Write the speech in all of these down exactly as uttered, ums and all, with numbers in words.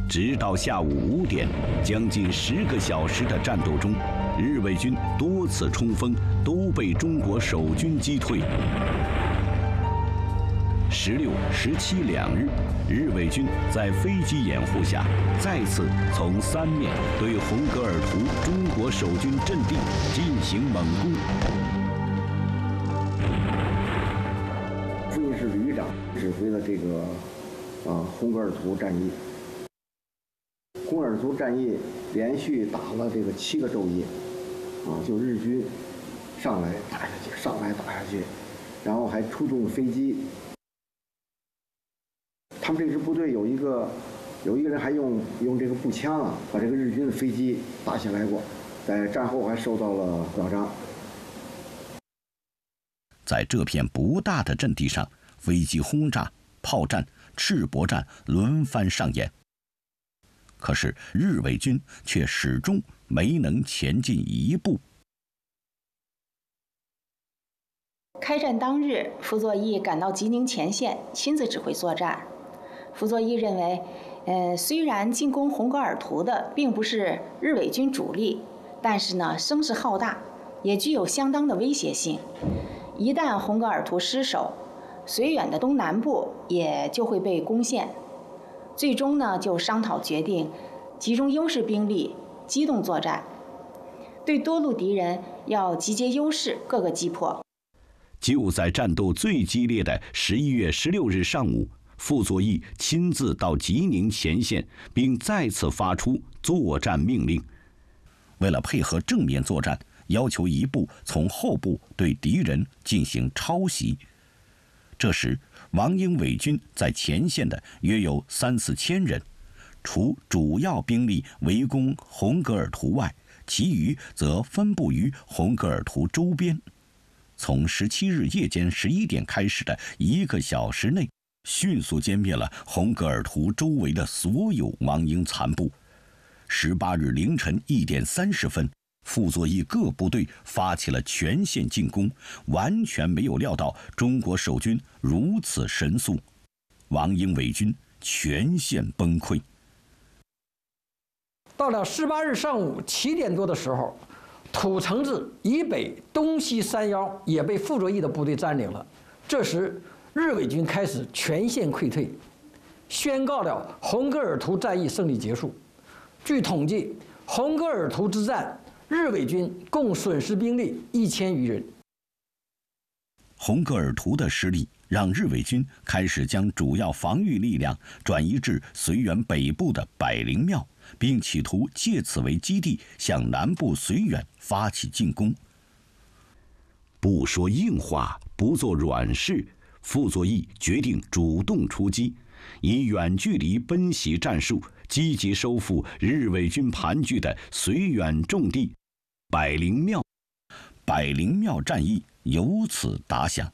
直到下午五点，将近十个小时的战斗中，日伪军多次冲锋都被中国守军击退。十六、十七两日，日伪军在飞机掩护下，再次从三面对洪格尔图中国守军阵地进行猛攻。 副营是旅长指挥了这个啊洪格尔图战役。洪格尔图战役连续打了这个七个昼夜，啊，就日军上来打下去，上来打下去，然后还出动飞机。他们这支部队有一个有一个人还用用这个步枪啊，把这个日军的飞机打下来过，在战后还受到了表彰。 在这片不大的阵地上，飞机轰炸、炮战、赤膊战轮番上演。可是日伪军却始终没能前进一步。 开战当日，傅作义赶到吉宁前线，亲自指挥作战。傅作义认为，呃，虽然进攻洪格尔图的并不是日伪军主力，但是呢，声势浩大，也具有相当的威胁性。一旦洪格尔图失守，绥远的东南部也就会被攻陷。最终呢，就商讨决定，集中优势兵力，机动作战，对多路敌人要集结优势，各个击破。 就在战斗最激烈的十一月十六日上午，傅作义亲自到吉宁前线，并再次发出作战命令。为了配合正面作战，要求一部从后部对敌人进行抄袭。这时，王英伪军在前线的约有三四千人，除主要兵力围攻洪格尔图外，其余则分布于洪格尔图周边。从十七日夜间十一点开始的一个小时内，迅速歼灭了洪格尔图周围的所有王英残部。十八日凌晨一点三十分，傅作义各部队发起了全线进攻，完全没有料到中国守军如此神速，王英伪军全线崩溃。 到了十八日上午七点多的时候，土城子以北东西山腰也被傅作义的部队占领了。这时，日伪军开始全线溃退，宣告了洪格尔图战役胜利结束。据统计，洪格尔图之战，日伪军共损失兵力一千余人。 洪格尔图的失利让日伪军开始将主要防御力量转移至绥远北部的百灵庙，并企图借此为基地向南部绥远发起进攻。不说硬话，不做软事，傅作义决定主动出击，以远距离奔袭战术，积极收复日伪军盘踞的绥远重地百灵庙。百灵庙战役由此打响。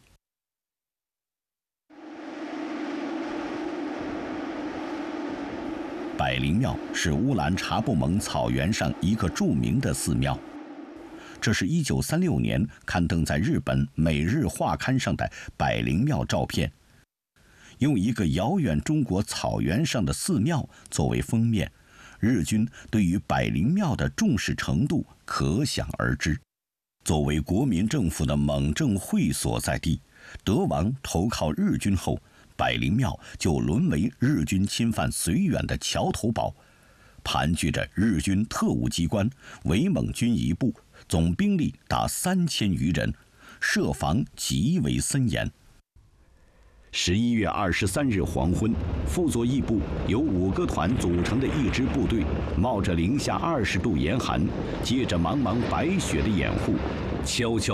百灵庙是乌兰察布盟草原上一个著名的寺庙，这是一九三六年刊登在日本《每日画刊》上的百灵庙照片，用一个遥远中国草原上的寺庙作为封面，日军对于百灵庙的重视程度可想而知。作为国民政府的蒙正会所在地，德王投靠日军后，百灵庙就沦为日军侵犯绥远的桥头堡，盘踞着日军特务机关、伪蒙军一部，总兵力达三千余人，设防极为森严。十一月二十三日黄昏，傅作义部由五个团组成的一支部队，冒着零下二十度严寒，借着茫茫白雪的掩护，悄悄